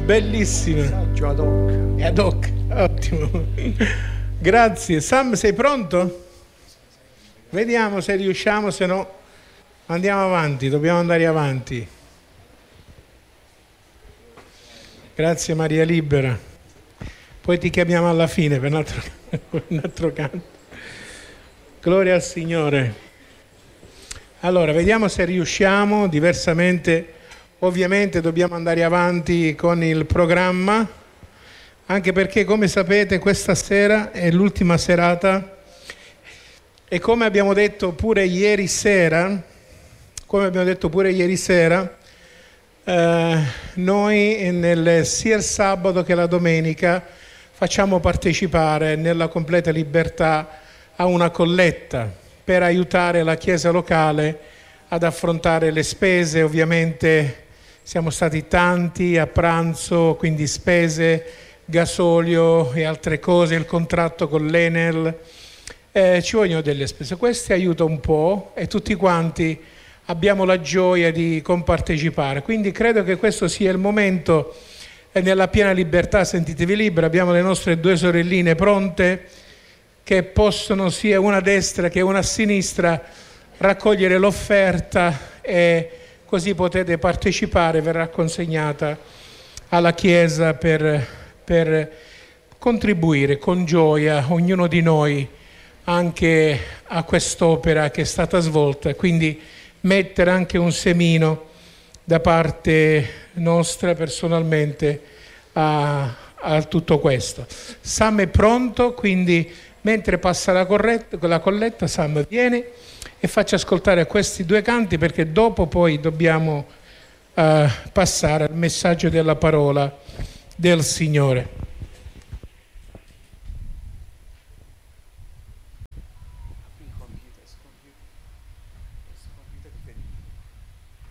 Bellissimo. Messaggio ad hoc. Ad hoc, ottimo. Grazie. Sam, sei pronto? Vediamo se riusciamo, se no andiamo avanti, dobbiamo andare avanti. Grazie Maria Libera. Poi ti chiamiamo alla fine per un altro canto. Gloria al Signore. Allora, vediamo se riusciamo, diversamente ovviamente dobbiamo andare avanti con il programma, anche perché come sapete questa sera è l'ultima serata e come abbiamo detto pure ieri sera, noi sia il sabato che la domenica facciamo partecipare nella completa libertà a una colletta per aiutare la Chiesa locale ad affrontare le spese. Ovviamente siamo stati tanti a pranzo, quindi spese, gasolio e altre cose, il contratto con l'Enel, ci vogliono delle spese. Questo aiuta un po' e tutti quanti abbiamo la gioia di compartecipare. Quindi credo che questo sia il momento, nella piena libertà, sentitevi liberi, abbiamo le nostre 2 sorelline pronte che possono sia una a destra che una a sinistra raccogliere l'offerta e così potete partecipare, verrà consegnata alla Chiesa per contribuire con gioia, ognuno di noi, anche a quest'opera che è stata svolta, quindi mettere anche un semino da parte nostra personalmente a tutto questo. Sam è pronto, quindi mentre passa la colletta, Sam vieni e faccia ascoltare questi 2 canti, perché dopo poi dobbiamo passare al messaggio della parola del Signore.